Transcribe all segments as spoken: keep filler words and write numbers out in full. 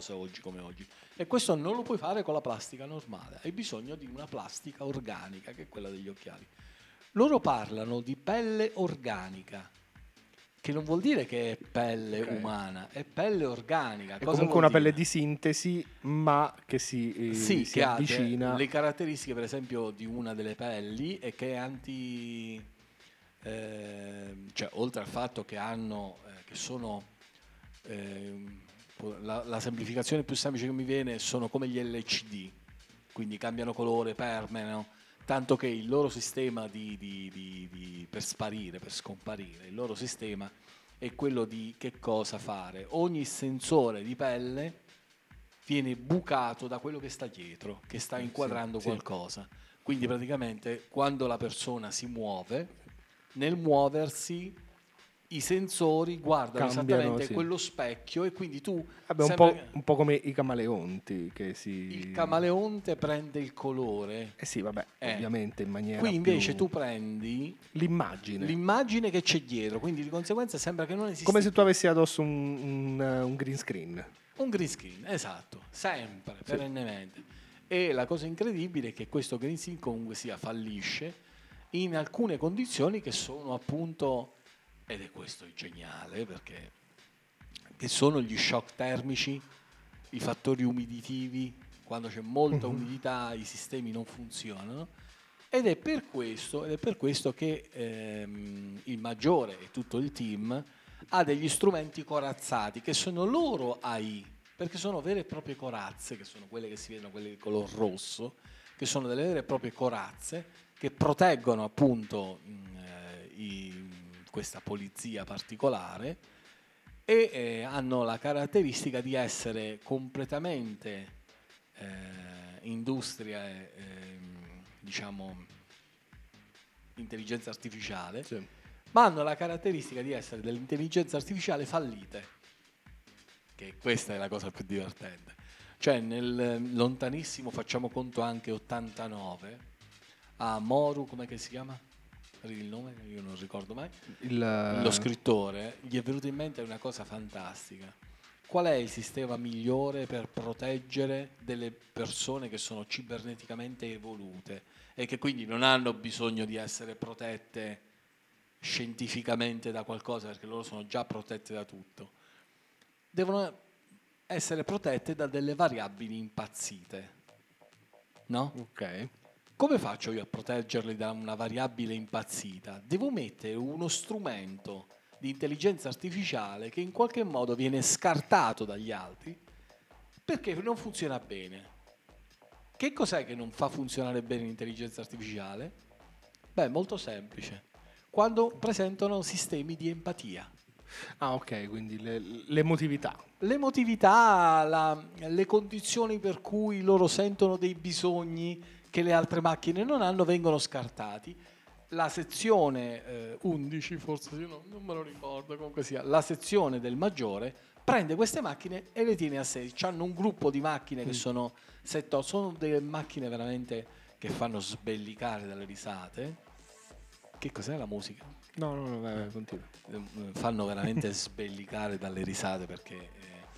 cose oggi come oggi. E questo non lo puoi fare con la plastica normale, hai bisogno di una plastica organica, che è quella degli occhiali. Loro parlano di pelle organica, che non vuol dire che è pelle Ok. umana, è pelle organica. È Cosa comunque vuol una pelle dire? di sintesi, ma che si, eh, Sì, si che ha de- avvicina. le caratteristiche, per esempio, di una delle pelli è che è anti, ehm, cioè oltre al fatto che hanno, eh, che sono, ehm, la, la semplificazione più semplice che mi viene, sono come gli L C D, quindi cambiano colore, permeano, tanto che il loro sistema di, di- di- di- per sparire, per scomparire, il loro sistema è quello di che cosa fare. Ogni sensore di pelle viene bucato da quello che sta dietro, che sta Eh, inquadrando sì, sì. qualcosa. Quindi praticamente quando la persona si muove, nel muoversi i sensori guardano Cambiano, esattamente sì. quello specchio e quindi tu Vabbè, un sembra po', che un po' come i camaleonti che il si... camaleonte prende il colore. Eh sì, vabbè, Eh. ovviamente in maniera Qui invece più... tu prendi L'immagine. l'immagine che c'è dietro, quindi di conseguenza sembra che non esista Come se tu più. avessi addosso un, un, un green screen. Un green screen, esatto, sempre, Sì. perennemente. E la cosa incredibile è che questo green screen comunque sia fallisce in alcune condizioni che sono appunto, ed è questo il geniale, perché che sono gli shock termici, i fattori umiditivi, quando c'è molta umidità i sistemi non funzionano. Ed è per questo, ed è per questo che ehm, il Maggiore e tutto il team ha degli strumenti corazzati che sono loro A I, perché sono vere e proprie corazze, che sono quelle che si vedono, quelle di color rosso, che sono delle vere e proprie corazze che proteggono appunto mh, eh, i- questa polizia particolare e eh, hanno la caratteristica di essere completamente eh, industria, eh, ehm, diciamo, intelligenza artificiale, Sì. ma hanno la caratteristica di essere delle intelligenze artificiali fallite, che questa è la cosa più divertente. Cioè nel lontanissimo, facciamo conto anche ottantanove, a Moru, com'è che si chiama? Il nome? Io non ricordo mai. Il, Lo scrittore, gli è venuto in mente una cosa fantastica. Qual è il sistema migliore per proteggere delle persone che sono ciberneticamente evolute e che quindi non hanno bisogno di essere protette scientificamente da qualcosa perché loro sono già protette da tutto? Devono essere protette da delle variabili impazzite, no? ok. Come faccio io a proteggerli da una variabile impazzita? Devo mettere uno strumento di intelligenza artificiale che in qualche modo viene scartato dagli altri perché non funziona bene. Che cos'è che non fa funzionare bene l'intelligenza artificiale? Beh, molto semplice. Quando presentano sistemi di empatia. Ah, ok, quindi le- l'emotività. L'emotività, la- le condizioni per cui loro sentono dei bisogni che le altre macchine non hanno vengono scartati. La sezione eh, undici, forse io non, non me lo ricordo, comunque sia, la sezione del Maggiore prende queste macchine e le tiene a sé. Hanno un gruppo di macchine che sono sette, sono delle macchine veramente che fanno sbellicare dalle risate. Che cos'è la musica? No, no, no, vai, vai, continua. Eh, fanno veramente sbellicare dalle risate perché eh,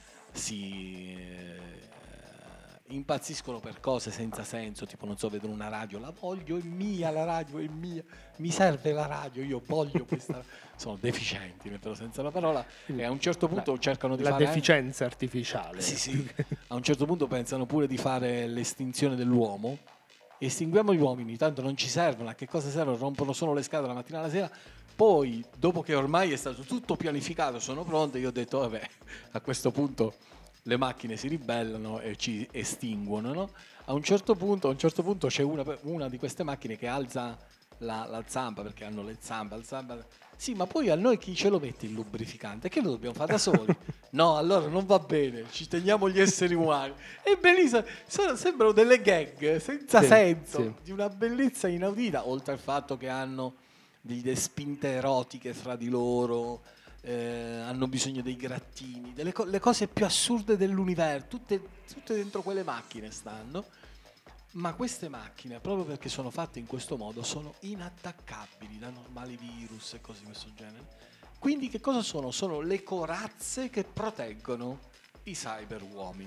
si eh, impazziscono per cose senza senso, tipo non so, vedono una radio, la voglio, è mia la radio, è mia, mi serve la radio, io voglio questa, sono deficienti, però senza la parola, e a un certo punto La, cercano di la fare anche- deficienza artificiale. sì, sì, a un certo punto pensano pure di fare l'estinzione dell'uomo. Estinguiamo gli uomini, tanto non ci servono, a che cosa servono? Rompono solo le scatole la mattina alla sera. Poi, dopo che ormai è stato tutto pianificato, sono pronte, io ho detto, vabbè, a questo punto le macchine si ribellano e ci estinguono, no? A un certo punto, a un certo punto c'è una, una di queste macchine che alza la, la zampa, perché hanno le zampe, la zampa. Sì, ma poi a noi chi ce lo mette il lubrificante? Che lo dobbiamo fare da soli? No, allora non va bene, ci teniamo gli esseri umani. È bellissimo, sono- sembrano delle gag senza Sì, senso, sì. di una bellezza inaudita, oltre al fatto che hanno delle spinte erotiche fra di loro, eh, hanno bisogno dei grattini, delle co- le cose più assurde dell'universo, tutte, tutte dentro quelle macchine stanno. Ma queste macchine, proprio perché sono fatte in questo modo, sono inattaccabili da normali virus e cose di questo genere. Quindi che cosa sono? Sono le corazze che proteggono i cyber uomini.